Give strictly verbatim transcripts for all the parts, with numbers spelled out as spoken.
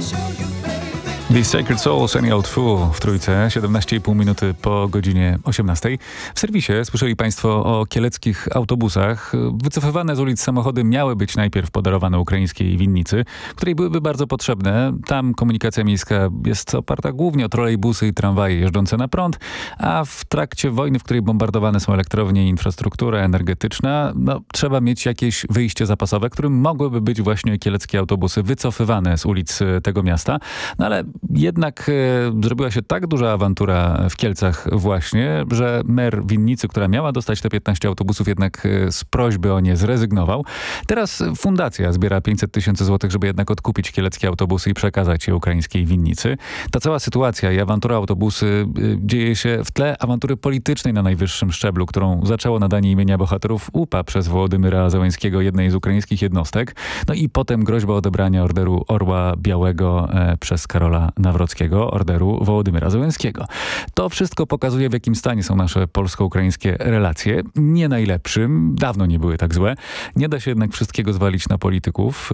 The Sacred Souls, Any Old Fool w Trójce, siedemnaście i pół minuty po godzinie osiemnastej. W serwisie słyszeli Państwo o kieleckich autobusach. Wycofywane z ulic samochody miały być najpierw podarowane ukraińskiej winnicy, której byłyby bardzo potrzebne. Tam komunikacja miejska jest oparta głównie o trolejbusy i tramwaje jeżdżące na prąd, a w trakcie wojny, w której bombardowane są elektrownie i infrastruktura energetyczna, no, trzeba mieć jakieś wyjście zapasowe, którym mogłyby być właśnie kieleckie autobusy wycofywane z ulic tego miasta. No ale jednak e, zrobiła się tak duża awantura w Kielcach właśnie, że mer winnicy, która miała dostać te piętnaście autobusów, jednak e, z prośby o nie zrezygnował. Teraz fundacja zbiera pięćset tysięcy złotych, żeby jednak odkupić kieleckie autobusy i przekazać je ukraińskiej winnicy. Ta cała sytuacja i awantura autobusy e, dzieje się w tle awantury politycznej na najwyższym szczeblu, którą zaczęło nadanie imienia bohaterów U P A przez Wołodymyra Zełenskiego, jednej z ukraińskich jednostek. No i potem groźba odebrania orderu Orła Białego e, przez Karola Nawrockiego, orderu Wołodymyra Zełenskiego. To wszystko pokazuje, w jakim stanie są nasze polsko-ukraińskie relacje. Nie najlepszym, dawno nie były tak złe. Nie da się jednak wszystkiego zwalić na polityków.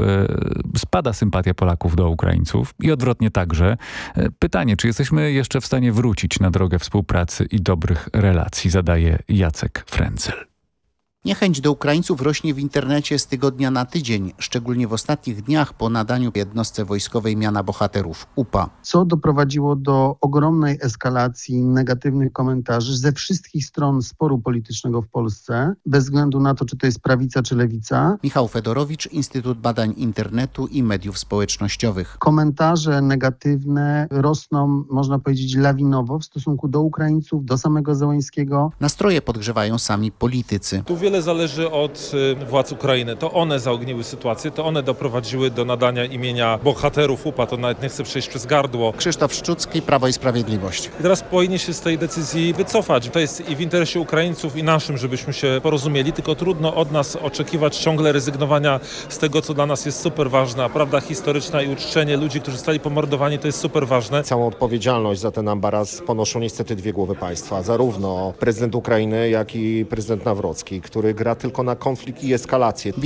Spada sympatia Polaków do Ukraińców i odwrotnie także. Pytanie, czy jesteśmy jeszcze w stanie wrócić na drogę współpracy i dobrych relacji, zadaje Jacek Frędzel. Niechęć do Ukraińców rośnie w internecie z tygodnia na tydzień, szczególnie w ostatnich dniach po nadaniu jednostce wojskowej miana bohaterów U P A. Co doprowadziło do ogromnej eskalacji negatywnych komentarzy ze wszystkich stron sporu politycznego w Polsce, bez względu na to, czy to jest prawica, czy lewica. Michał Fedorowicz, Instytut Badań Internetu i Mediów Społecznościowych. Komentarze negatywne rosną, można powiedzieć, lawinowo w stosunku do Ukraińców, do samego Zełenskiego. Nastroje podgrzewają sami politycy. Tu wiele zależy od władz Ukrainy. To one zaogniły sytuację, to one doprowadziły do nadania imienia bohaterów U P A. To nawet nie chcę przejść przez gardło. Krzysztof Szczucki, Prawo i Sprawiedliwość. I teraz powinni się z tej decyzji wycofać. To jest i w interesie Ukraińców, i naszym, żebyśmy się porozumieli, tylko trudno od nas oczekiwać ciągle rezygnowania z tego, co dla nas jest super ważne. A prawda historyczna i uczczenie ludzi, którzy zostali pomordowani, to jest super ważne. Całą odpowiedzialność za ten ambaras ponoszą niestety dwie głowy państwa. Zarówno prezydent Ukrainy, jak i prezydent Nawrocki, który gra tylko na konflikt i eskalację.